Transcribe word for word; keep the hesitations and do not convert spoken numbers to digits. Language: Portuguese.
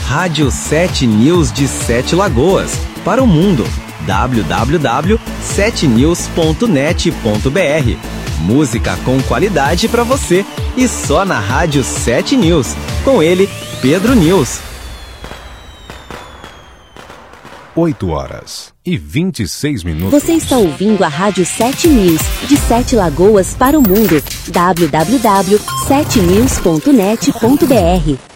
Rádio sete News de Sete Lagoas, para o mundo. w w w ponto sete news ponto net ponto b r. Música com qualidade para você e só na Rádio sete News. Com ele, Pedro News. oito horas e vinte e seis minutos. Você está ouvindo a Rádio sete News, de Sete Lagoas para o mundo. w w w ponto sete news ponto net ponto b r.